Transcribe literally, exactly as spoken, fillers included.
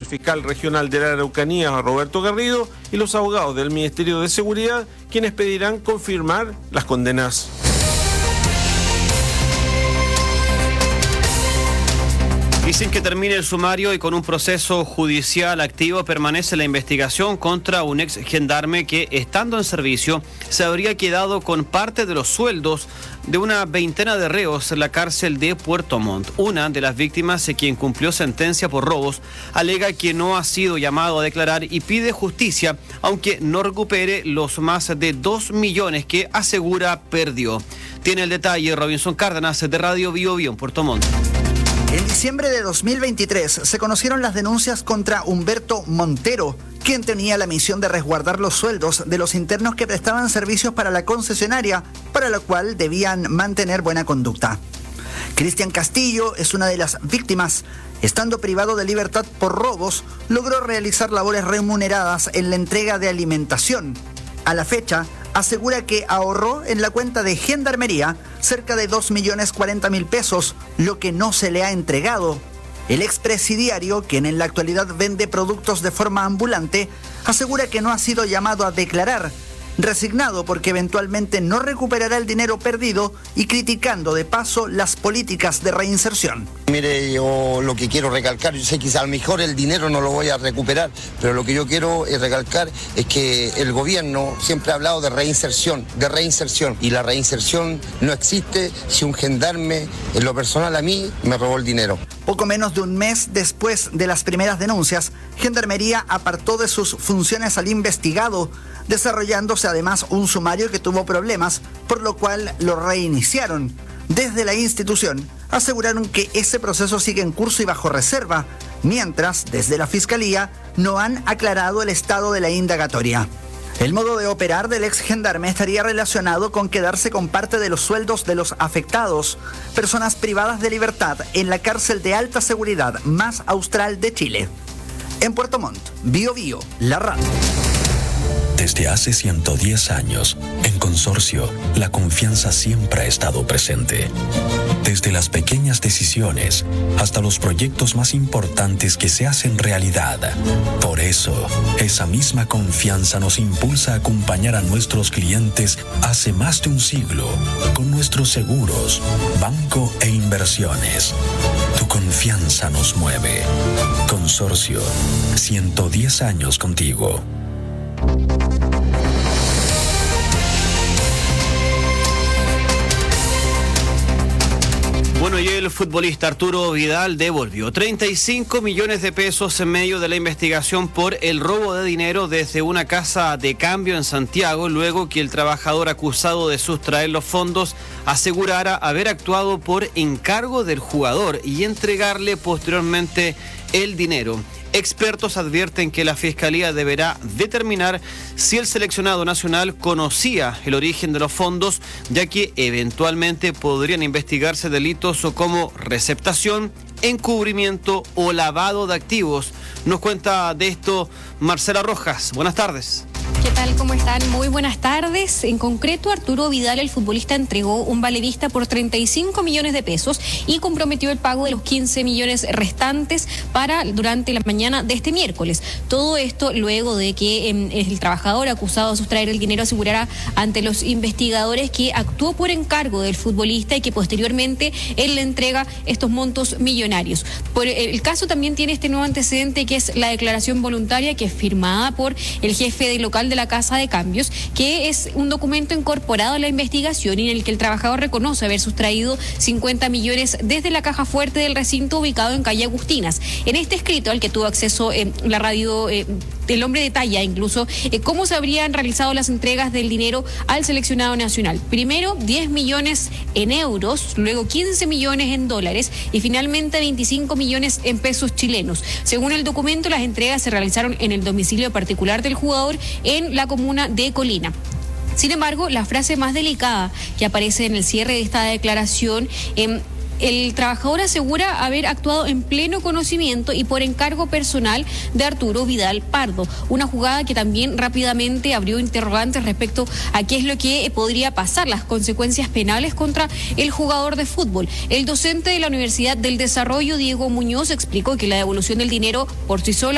fiscal regional de la Araucanía, Roberto Garrido, y los abogados del Ministerio de Seguridad, quienes pedirán confirmar las condenas. Y sin que termine el sumario y con un proceso judicial activo, permanece la investigación contra un ex gendarme que, estando en servicio, se habría quedado con parte de los sueldos de una veintena de reos en la cárcel de Puerto Montt. Una de las víctimas, quien cumplió sentencia por robos, alega que no ha sido llamado a declarar y pide justicia, aunque no recupere los más de dos millones que asegura perdió. Tiene el detalle Robinson Cárdenas de Radio Bio Bio en Puerto Montt. En diciembre de dos mil veintitrés se conocieron las denuncias contra Humberto Montero, quien tenía la misión de resguardar los sueldos de los internos que prestaban servicios para la concesionaria, para lo cual debían mantener buena conducta. Cristian Castillo es una de las víctimas. Estando privado de libertad por robos, logró realizar labores remuneradas en la entrega de alimentación. A la fecha, asegura que ahorró en la cuenta de Gendarmería cerca de dos millones cuarenta mil pesos, lo que no se le ha entregado. El expresidiario, quien en la actualidad vende productos de forma ambulante, asegura que no ha sido llamado a declarar, resignado porque eventualmente no recuperará el dinero perdido y criticando de paso las políticas de reinserción. Mire, yo lo que quiero recalcar, yo sé que a lo mejor el dinero no lo voy a recuperar, pero lo que yo quiero recalcar es que el gobierno siempre ha hablado de reinserción, de reinserción, y la reinserción no existe si un gendarme, en lo personal a mí, me robó el dinero. Poco menos de un mes después de las primeras denuncias, Gendarmería apartó de sus funciones al investigado, desarrollándose además un sumario que tuvo problemas, por lo cual lo reiniciaron. Desde la institución aseguraron que ese proceso sigue en curso y bajo reserva, mientras desde la Fiscalía no han aclarado el estado de la indagatoria. El modo de operar del ex gendarme estaría relacionado con quedarse con parte de los sueldos de los afectados, personas privadas de libertad en la cárcel de alta seguridad más austral de Chile. En Puerto Montt, Bio Bio, la radio. Desde hace ciento diez años, en Consorcio, la confianza siempre ha estado presente. Desde las pequeñas decisiones hasta los proyectos más importantes que se hacen realidad. Por eso, esa misma confianza nos impulsa a acompañar a nuestros clientes hace más de un siglo con nuestros seguros, banco e inversiones. Tu confianza nos mueve. Consorcio, ciento diez años contigo. Bueno, y el futbolista Arturo Vidal devolvió treinta y cinco millones de pesos en medio de la investigación por el robo de dinero desde una casa de cambio en Santiago, luego que el trabajador acusado de sustraer los fondos asegurara haber actuado por encargo del jugador y entregarle posteriormente el dinero. Expertos advierten que la Fiscalía deberá determinar si el seleccionado nacional conocía el origen de los fondos, ya que eventualmente podrían investigarse delitos como receptación, encubrimiento o lavado de activos. Nos cuenta de esto Marcela Rojas. Buenas tardes. ¿Qué tal? ¿Cómo están? Muy buenas tardes. En concreto, Arturo Vidal, el futbolista, entregó un valedista por treinta y cinco millones de pesos y comprometió el pago de los quince millones restantes para durante la mañana de este miércoles. Todo esto luego de que eh, el trabajador acusado de sustraer el dinero asegurara ante los investigadores que actuó por encargo del futbolista y que posteriormente él le entrega estos montos millonarios. Por el caso también tiene este nuevo antecedente, que es la declaración voluntaria, que es firmada por el jefe del local de la Casa de Cambios, que es un documento incorporado a la investigación y en el que el trabajador reconoce haber sustraído cincuenta millones desde la caja fuerte del recinto ubicado en calle Agustinas. En este escrito, al que tuvo acceso eh, la radio, eh, el hombre detalla incluso eh, cómo se habrían realizado las entregas del dinero al seleccionado nacional. Primero diez millones en euros, luego quince millones en dólares y finalmente veinticinco millones en pesos chilenos. Según el documento, las entregas se realizaron en el domicilio particular del jugador en la comuna de Colina. Sin embargo, la frase más delicada que aparece en el cierre de esta declaración, eh, el trabajador asegura haber actuado en pleno conocimiento y por encargo personal de Arturo Vidal Pardo, una jugada que también rápidamente abrió interrogantes respecto a qué es lo que podría pasar, las consecuencias penales contra el jugador de fútbol. El docente de la Universidad del Desarrollo, Diego Muñoz, explicó que la devolución del dinero por sí sola